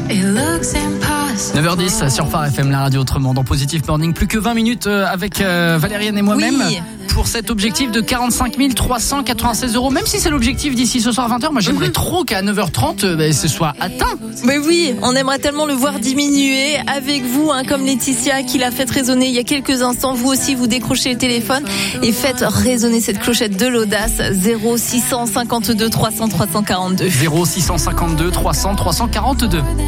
9h10 sur Phare FM, la radio autrement dans Positive Morning. Plus que 20 minutes avec Valériane et moi-même pour cet objectif de 45 396 €. Même si c'est l'objectif d'ici ce soir à 20h, moi j'aimerais trop qu'à 9h30 ce soit atteint. Mais oui, on aimerait tellement le voir diminuer avec vous, comme Laetitia qui l'a fait résonner il y a quelques instants. Vous aussi, vous décrochez le téléphone et faites résonner cette clochette de l'audace. 0652 300 342. 0652 300 342.